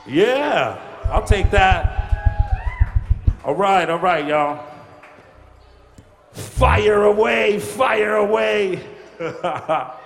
Yeah, I'll take that. All right, y'all. Fire away, fire away.